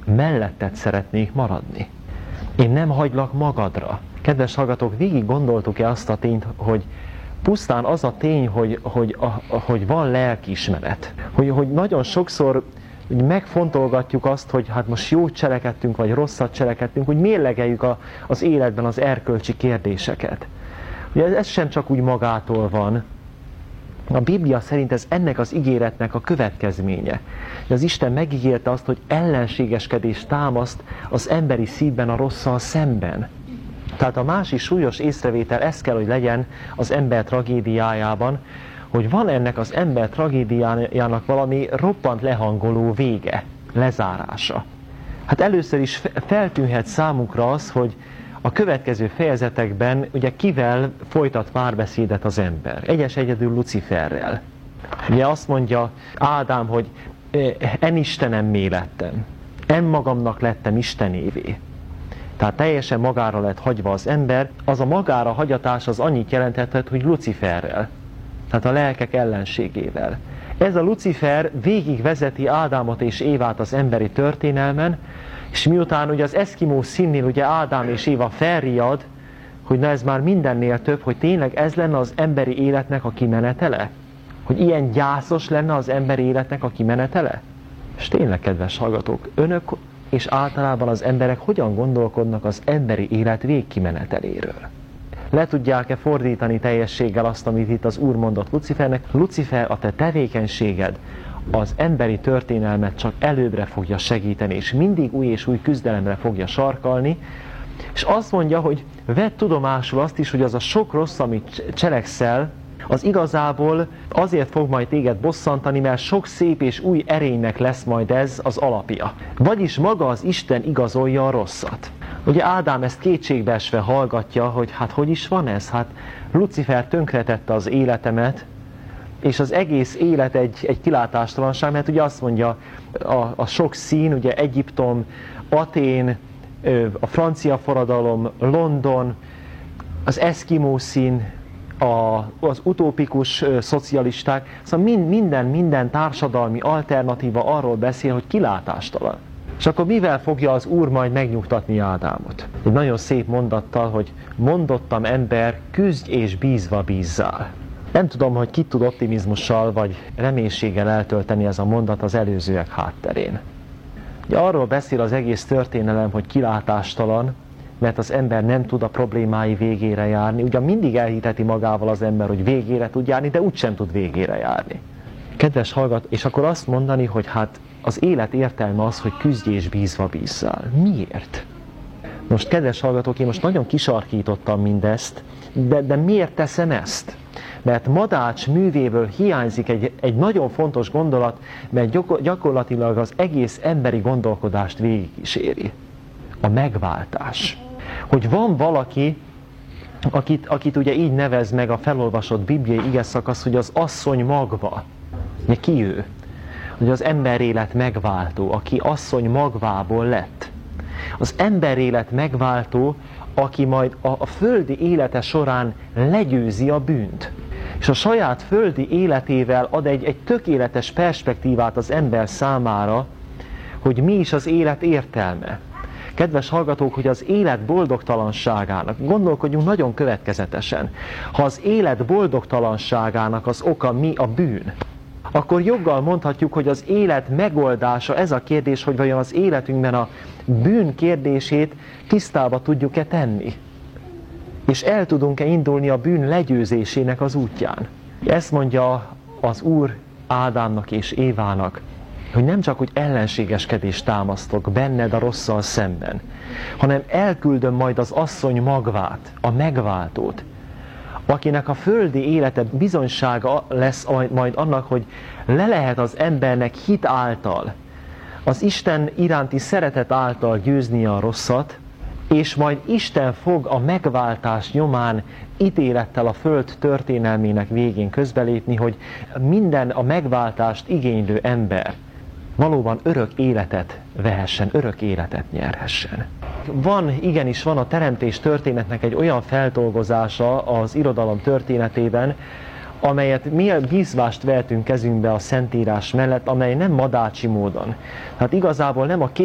melletted szeretnék maradni. Én nem hagylak magadra. Kedves hallgatók, végig gondoltuk-e azt a tényt, hogy pusztán az a tény, hogy van lelkiismeret. Hogy nagyon sokszor megfontolgatjuk azt, hogy hát most jót cselekedtünk, vagy rosszat cselekedtünk, hogy mérlegeljük az életben az erkölcsi kérdéseket. Ugye ez sem csak úgy magától van. A Biblia szerint ez ennek az ígéretnek a következménye. Az Isten megígérte azt, hogy ellenségeskedés támaszt az emberi szívben a rosszal szemben. Tehát a másik súlyos észrevétel ez kell, hogy legyen az ember tragédiájában, hogy van ennek az ember tragédiájának valami roppant lehangoló vége, lezárása. Hát először is feltűnhet számunkra az, hogy a következő fejezetekben ugye kivel folytat párbeszédet az ember. Egyedül Luciferrel. Ugye azt mondja Ádám, hogy en Istenemmé lettem, en magamnak lettem Istenévé. Tehát teljesen magára lett hagyva az ember, az a magára hagyatás az annyit jelenthetett, hogy Luciferrel, tehát a lelkek ellenségével. Ez a Lucifer végigvezeti Ádámot és Évát az emberi történelmen, és miután ugye az eszkimó színnél ugye Ádám és Éva felriad, hogy na ez már mindennél több, hogy tényleg ez lenne az emberi életnek a kimenetele? Hogy ilyen gyászos lenne az emberi életnek a kimenetele? És tényleg, kedves hallgatók, önök és általában az emberek hogyan gondolkodnak az emberi élet végkimeneteléről? Le tudják-e fordítani teljességgel azt, amit itt az Úr mondott Lucifernek? Lucifer, a te tevékenységed az emberi történelmet csak előbbre fogja segíteni, és mindig új és új küzdelemre fogja sarkalni, és azt mondja, hogy vedd tudomásul azt is, hogy az a sok rossz, amit cselekszel, az igazából azért fog majd téged bosszantani, mert sok szép és új erénynek lesz majd ez az alapja. Vagyis maga az Isten igazolja a rosszat. Ugye Ádám ezt kétségbeesve hallgatja, hogy hát hogy is van ez? Hát Lucifer tönkretette az életemet, és az egész élet egy kilátástalanság, mert ugye azt mondja a sok szín, ugye Egyiptom, Atén, a francia forradalom, London, az eszkimó szín, az utópikus szocialisták, szóval minden társadalmi alternatíva arról beszél, hogy kilátástalan. És akkor mivel fogja az Úr majd megnyugtatni Ádámot? Egy nagyon szép mondattal, hogy mondottam ember, küzdj és bízva bízzál. Nem tudom, hogy ki tud optimizmussal vagy reménységgel eltölteni ez a mondat az előzőek hátterén. Ugye arról beszél az egész történelem, hogy kilátástalan, mert az ember nem tud a problémái végére járni. Ugyan mindig elhiteti magával az ember, hogy végére tud járni, de úgysem tud végére járni. Kedves hallgat, és akkor azt mondani, hogy hát az élet értelme az, hogy küzdj és bízva bízzál. Miért? Most, kedves hallgatók, én most nagyon kisarkítottam mindezt, de miért teszem ezt? Mert Madács művéből hiányzik egy nagyon fontos gondolat, mert gyakorlatilag az egész emberi gondolkodást végigkíséri. A megváltás. Hogy van valaki, akit ugye így nevez meg a felolvasott bibliai igeszakasz, hogy az asszony magva. Ugye ki ő? Hogy az emberélet megváltó, aki asszony magvából lett. Az emberélet megváltó, aki majd a földi élete során legyőzi a bűnt. És a saját földi életével ad egy tökéletes perspektívát az ember számára, hogy mi is az élet értelme. Kedves hallgatók, hogy az élet boldogtalanságának, gondolkodjunk nagyon következetesen, ha az élet boldogtalanságának az oka mi a bűn, akkor joggal mondhatjuk, hogy az élet megoldása, ez a kérdés, hogy vajon az életünkben a bűn kérdését tisztába tudjuk-e tenni. És el tudunk-e indulni a bűn legyőzésének az útján. Ezt mondja az Úr Ádámnak és Évának, hogy nem csak, hogy ellenségeskedést támasztok benned a rosszal szemben, hanem elküldöm majd az asszony magvát, a megváltót, akinek a földi élete bizonysága lesz majd annak, hogy le lehet az embernek hit által, az Isten iránti szeretet által győzni a rosszat, és majd Isten fog a megváltás nyomán ítélettel a föld történelmének végén közbelépni, hogy minden a megváltást igénylő ember valóban örök életet vehessen, örök életet nyerhessen. Igenis van a teremtés történetnek egy olyan feldolgozása az irodalom történetében, amelyet mi bízvást vehetünk kezünkbe a Szentírás mellett, amely nem madácsi módon. Tehát igazából nem a